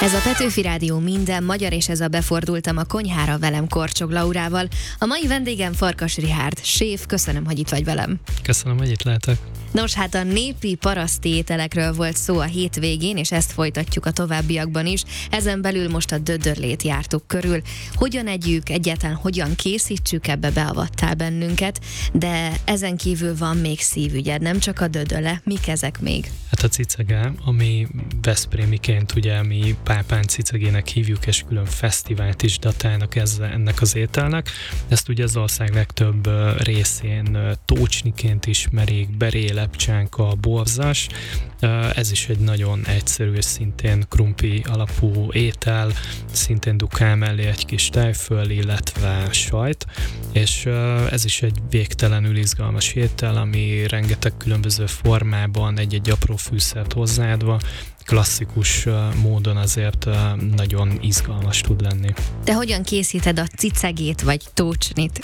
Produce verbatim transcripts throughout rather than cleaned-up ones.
Ez a Petőfi Rádió minden magyar, és ez a Befordultam a konyhára velem Korcsog Laurával. A mai vendégem Farkas Richárd, séf, köszönöm, hogy itt vagy velem. Köszönöm, hogy itt lehetek. Nos, hát a népi paraszti ételekről volt szó a hétvégén, és ezt folytatjuk a továbbiakban is. Ezen belül most a dödörlét jártuk körül. Hogyan együk, egyáltalán hogyan készítsük, ebbe beavattál bennünket, de ezen kívül van még szívügyed, nem csak a dödöle. Mik ezek még? Hát a cicege, ami veszprémiként ugye mi pápán cicegének hívjuk, és külön fesztivált is datálnak ezzel, ennek az ételnek. Ezt ugye az ország legtöbb részén tócsniként ismerik, beré, lepcsánka, borzas. Ez is egy nagyon egyszerű és szintén krumpli alapú étel, szintén dukál mellé egy kis tejföl, illetve sajt, és ez is egy végtelenül izgalmas étel, ami rengeteg különböző formában egy-egy apró fűszert hozzáadva, klasszikus módon azért nagyon izgalmas tud lenni. Te hogyan készíted a cicegét vagy tócsnit?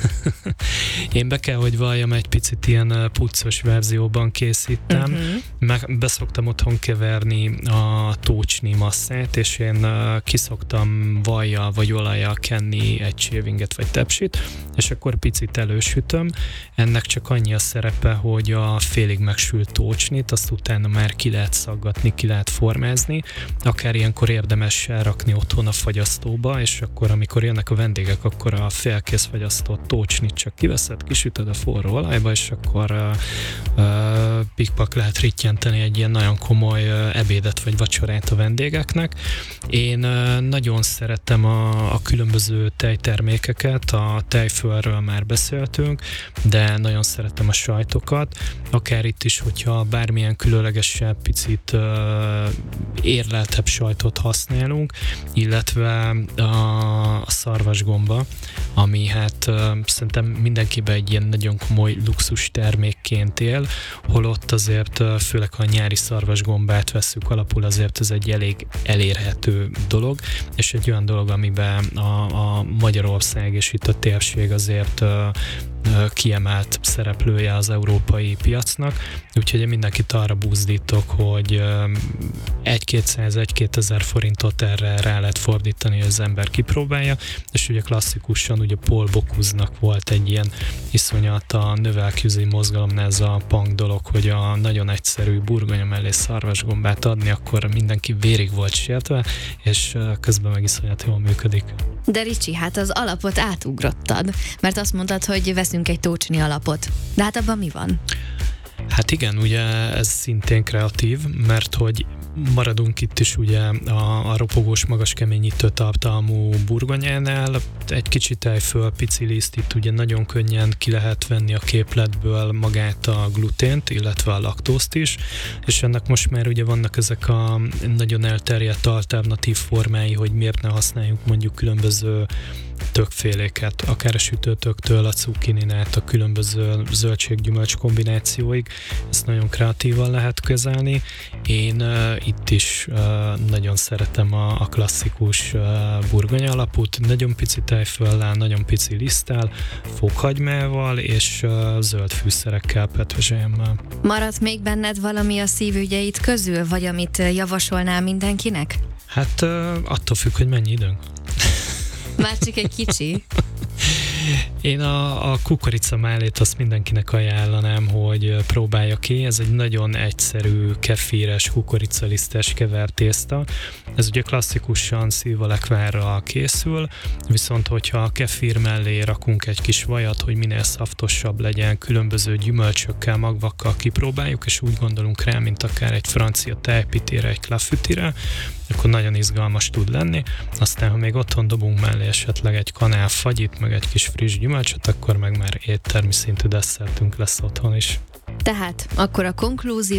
Én be kell, hogy valljam, egy picit ilyen puccos verzióban készítem. Uh-huh. Meg beszoktam otthon keverni a tócsni masszát, és én kiszoktam vajjal vagy olajjal kenni egy shévinget vagy tepsit, és akkor picit elősütöm. Ennek csak annyi a szerepe, hogy a félig megsült tócsnit, azt utána már ki lehet szaggatni, ki lehet formázni, akár ilyenkor érdemes elrakni otthon a fagyasztóba, és akkor, amikor jönnek a vendégek, akkor a félkész fagyasztott tócsnit csak kiveszed, kisütöd a forró olajba, és akkor uh, uh, pikpak lehet rittyenteni egy ilyen nagyon komoly uh, ebédet vagy vacsorát a vendégeknek. Én uh, nagyon szeretem a, a különböző tejtermékeket, a tejfölről már beszéltünk, de nagyon szeretem a sajtokat, akár itt is, hogyha bármilyen különlegesebb, picit uh, érleltebb sajtot használunk, illetve a, a szarvasgomba, ami hát uh, szerintem mindenkiben egy ilyen nagyon komoly luxus termékként él, holott azért uh, főleg ha a nyári szarvasgombát vesszük alapul, azért ez egy elég elérhető dolog, és egy olyan dolog, amiben a, a Magyarország és itt a térség azért uh, kiemelt szereplője az európai piacnak, úgyhogy én mindenkit arra buzdítok, hogy egy-kétszáz, egy-kétezer forintot erre rá lehet fordítani, hogy az ember kipróbálja, és ugye klasszikusan ugye Paul Bocuse-nak volt egy ilyen iszonyat a növelküzi mozgalomnál ez a punk dolog, hogy a nagyon egyszerű burgonya mellé szarvasgombát adni, akkor mindenki vérig volt sértve, és közben meg iszonyat jól működik. De Ricsi, hát az alapot átugrottad, mert azt mondtad, hogy veszünk egy tócsni alapot. De hát abban mi van? Hát igen, ugye ez szintén kreatív, mert hogy maradunk itt is ugye a, a ropogós, magas keményítő tartalmú burgonyánál, egy kicsit tejföl, pici liszt, itt ugye nagyon könnyen ki lehet venni a képletből magát a glutént, illetve a laktózt is, és ennek most már ugye vannak ezek a nagyon elterjedt alternatív formái, hogy miért ne használjunk mondjuk különböző tökféléket, akár a sütőtöktől a cukinin át a különböző zöldség-gyümölcs kombinációig. Ezt nagyon kreatívan lehet kezelni. Én uh, itt is uh, nagyon szeretem a, a klasszikus uh, burgonya alapút, nagyon pici tejföllel, nagyon pici liszttel, fokhagymával és uh, zöld fűszerekkel, petrezselyemmel. Maradt még benned valami a szívügyeid közül, vagy amit javasolnál mindenkinek? Hát uh, attól függ, hogy mennyi időnk. Már csak egy kicsi. Én a, a kukoricamálét azt mindenkinek ajánlanám, hogy próbálja ki. Ez egy nagyon egyszerű, kefíres, kukoricalisztes kevert tészta. Ez ugye klasszikusan szilvalekvárral készül, viszont hogyha a kefír mellé rakunk egy kis vajat, hogy minél szaftosabb legyen, különböző gyümölcsökkel, magvakkal kipróbáljuk, és úgy gondolunk rá, mint akár egy francia tejpitére, egy klafütire, akkor nagyon izgalmas tud lenni. Aztán, ha még otthon dobunk mellé esetleg egy kanál fagyit, meg egy kis friss gyümölcsöt, akkor meg már éttermi szintű desszertünk lesz otthon is. Tehát akkor a konklúzió